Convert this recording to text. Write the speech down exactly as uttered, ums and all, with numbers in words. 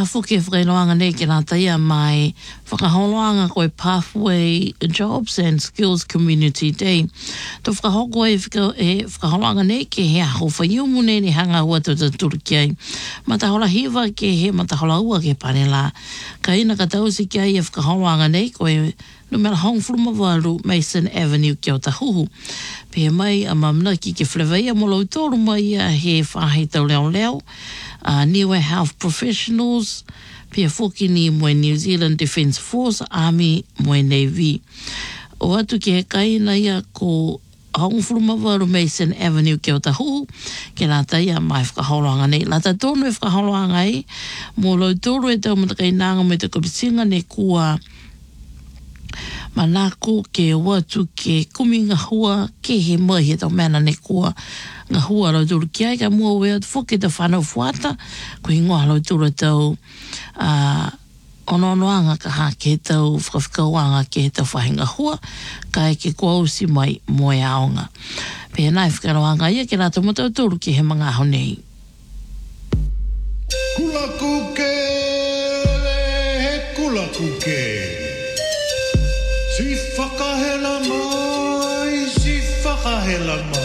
Pea fuke whakailoanga nei ke nā taia mai whakaholoanga koe Pathway Jobs and Skills Community Day. Tō whakahoko e whakaholoanga nei ke he aho whaiumu nei ni hanga ua tō tūru ki ai. Matahola hiwa ke he matahola ua ke panela. Ka ina ka tausi ki ai e whakaholoanga nei koe numera hong fruma waru Mason Avenue ki o Tahuhu. Pea mai a mamna ki ke whlewaia mo lau tōru mai a he whahe tau leo leo. Uh, Niue Health Professionals, pia foki ni moe New Zealand Defence Force, Army, moe Navy. O atu ki he kaina ia ko hongfuruma waru Mason Avenue ki o Tahuhu, ke nā taia mai whakaholoanga nei. Lata tonu e whakaholoanga ei, mo lau tōru e tau matakai nanga me te kapisinga ne kua manako ke watu ke kuminga hua ke he mai he tau mena ne kua ngā hua lau tūru ki ai ka mua wea whuke te whanau fuata ko hi ngoa lau tūru tau uh, ononoanga ka ha ke tau whakawhikawanga ke he tau whahinga hua ka e ke kousi mai moe aonga. Pea nai whakaroanga ia ke rātou matau tūru ki he mga aho nei. Kula kuke, he kula kuke. Si whakahela mai, si whakahela mai.